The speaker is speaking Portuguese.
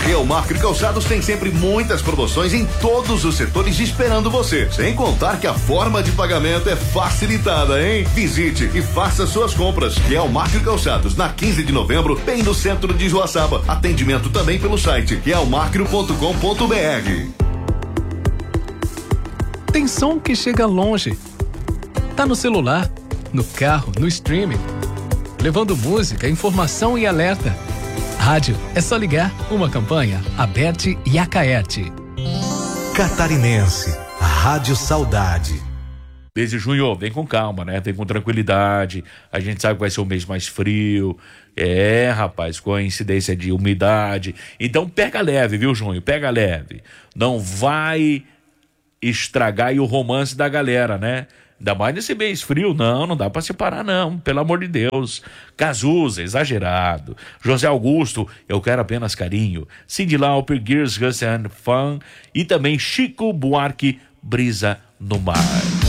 Real Marco Calçados tem sempre muitas promoções em todos os setores esperando você. Sem contar que a forma de pagamento é facilitada, hein? Visite e faça suas compras. Real Marco Calçados, na 15 de novembro, bem no centro de Joaçaba. Atendimento também pelo site realmarco.com.br. Tem som que chega longe. Tá no celular, no carro, no streaming. Levando música, informação e alerta. Rádio, é só ligar. Uma campanha, Aberte e Acaerte. Catarinense, Rádio Saudade. Mês de junho, vem com calma, né? Vem com tranquilidade. A gente sabe que vai ser um mês mais frio. Rapaz, com a incidência de umidade. Então pega leve, viu, junho? Pega leve. Não vai estragar aí o romance da galera, né? Ainda mais nesse mês frio, não dá pra separar não, pelo amor de Deus. Cazuza, exagerado. José Augusto, eu quero apenas carinho. Cyndi Lauper, Gears, Gus and Fun e também Chico Buarque, Brisa no Mar.